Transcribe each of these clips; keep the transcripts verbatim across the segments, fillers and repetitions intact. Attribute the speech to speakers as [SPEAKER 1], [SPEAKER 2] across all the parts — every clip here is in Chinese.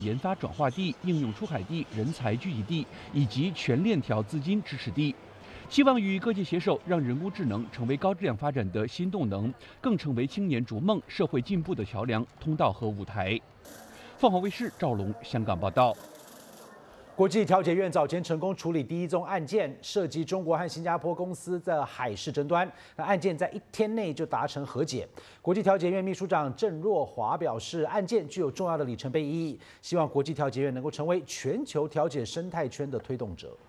[SPEAKER 1] 研发转化地、应用出海地、人才聚集地以及全链条资金支持地。希望与各界携手，让人工智能成为高质量发展的新动能，更成为青年逐梦、社会进步的桥梁、通道和舞台。凤凰卫视赵龙香港报道。
[SPEAKER 2] 国际调解院早前成功处理第一宗案件，涉及中国和新加坡公司的海事争端。那案件在一天内就达成和解。国际调解院秘书长郑若华表示，案件具有重要的里程碑意义，希望国际调解院能够成为全球调解生态圈的推动者。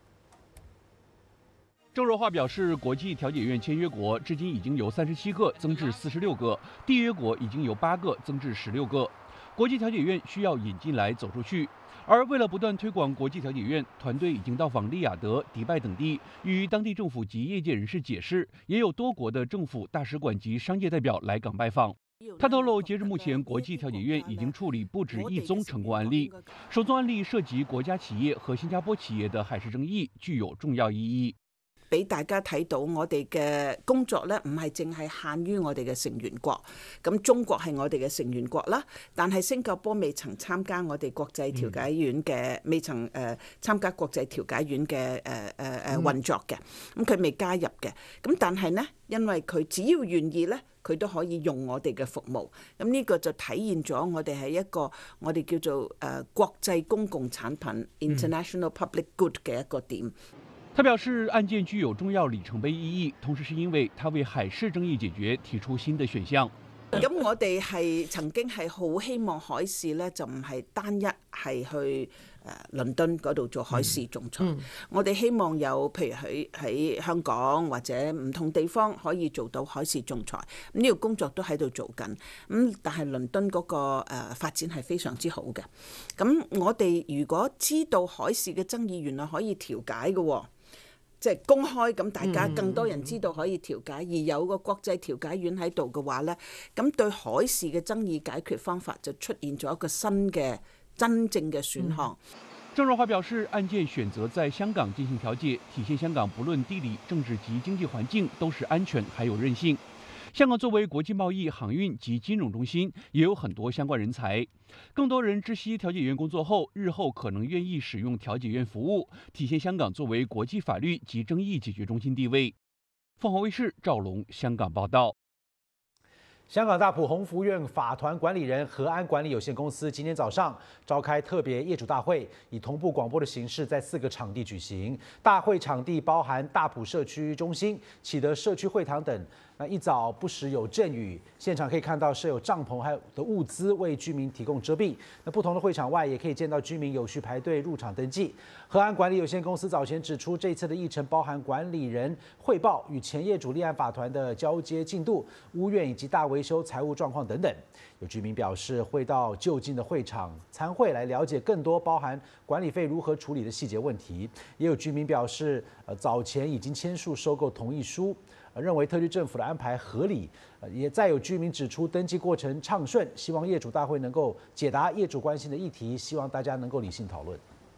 [SPEAKER 1] 郑若华表示，国际调解院签约国至今已经由三十七个增至四十六个，缔约国已经由八个增至十六个。国际调解院需要引进来走出去。而为了不断推广国际调解院，团队已经到访利雅得、迪拜等地，与当地政府及业界人士解释，也有多国的政府、大使馆及商业代表来港拜访。他透露，截至目前，国际调解院已经处理不止一宗成功案例，首宗案例涉及国家企业和新加坡企业的海事争议，具有重要意義。
[SPEAKER 3] 俾大家睇到我哋嘅工作咧，唔係淨係限於我哋嘅成員國。咁中國係我哋嘅成員國啦，但係新加坡未曾參加我哋國際調解院嘅，未曾誒參加國際調解院嘅誒誒誒運作嘅。咁佢未加入嘅。咁但係呢，因為佢只要願意咧，佢都可以用我哋嘅服務。咁呢個就體現咗我哋係一個我哋叫做誒國際公共產品 （international public good） 嘅一個點。
[SPEAKER 1] 他表示，案件具有重要里程碑意義，同時是因為他為海事爭議解決提出新的選項。
[SPEAKER 3] 咁我哋係曾經係好希望海事咧，就唔係單一係去誒倫敦嗰度做海事仲裁。嗯、我哋希望有譬如喺喺香港或者唔同地方可以做到海事仲裁。咁呢個工作都喺度做緊。咁但係倫敦嗰個誒發展係非常之好嘅。咁我哋如果知道海事嘅爭議原來可以調解嘅喎。即係公開咁，大家更多人知道可以調解，而有個國際調解院喺度嘅話咧，咁對海事嘅爭議解決方法就出現咗一個新嘅真正嘅選項。
[SPEAKER 1] 鄭若驊表示，案件選擇在香港進行調解，體現香港不論地理、政治及經濟環境都是安全還有韌性。香港作為國際貿易、航運及金融中心，也有很多相關人才。更多人知悉調解院工作後，日後可能願意使用調解院服務，體現香港作為國際法律及爭議解決中心地位。鳳凰衛視趙龍香港報道。
[SPEAKER 2] 香港大埔鴻福苑法團管理人和安管理有限公司今天早上召開特別業主大會，以同步廣播的形式在四個場地舉行。大會場地包含大埔社區中心、啟德社區會堂等。那一早不時有陣雨，現場可以看到設有帳篷還有的物資為居民提供遮蔽。那不同的會場外也可以見到居民有序排隊入場登記。和安管理有限公司早前指出，這次的議程包含管理人匯報與前業主立案法團的交接進度、屋苑以及大維修財務狀況等等。有居民表示會到就近的會場參會來了解更多包含管理費如何處理的細節問題。也有居民表示，呃，早前已經簽署收購同意書。認為特區政府的安排合理，也再有居民指出登記過程暢順，希望業主大會能夠解答業主關心的議題，希望大家能夠理性討論。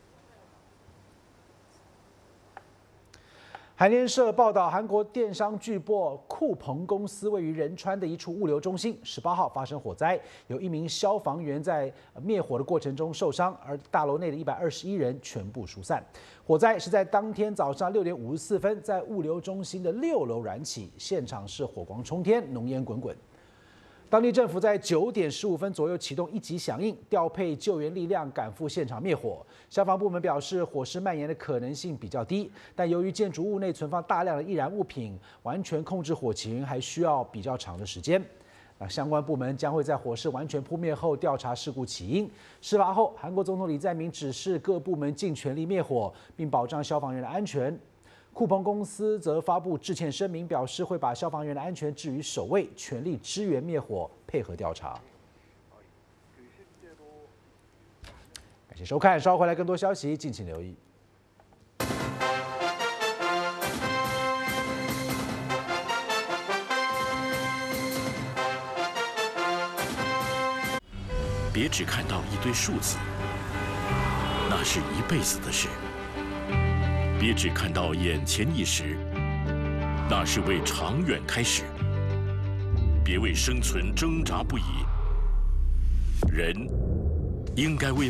[SPEAKER 2] 韓聯社報道，韓國電商巨擘酷澎公司位於仁川的一處物流中心，十八號發生火災，有一名消防員在滅火的過程中受傷，而大樓內的一百二十一人全部疏散。火災是在當天早上六點五十四分，在物流中心的六樓燃起，現場是火光衝天，濃煙滾滾。當地政府在九點十五分左右啟動一級響應，調配救援力量趕赴現場滅火。消防部門表示，火勢蔓延的可能性比較低，但由於建築物內存放大量的易燃物品，完全控制火情還需要比較長的時間。那相關部門將會在火勢完全撲滅後調查事故起因。事發後，韓國總統李在明指示各部門盡全力滅火，並保障消防員的安全。酷澎公司則發布致歉聲明，表示會把消防員的安全置於首位，全力支援滅火，配合調查。感謝收看，稍後回來更多消息，敬請留意。
[SPEAKER 4] 別只看到一堆數字，那是一輩子的事。別只看到眼前一時，那是為長遠開始。別為生存掙扎不已，人应该为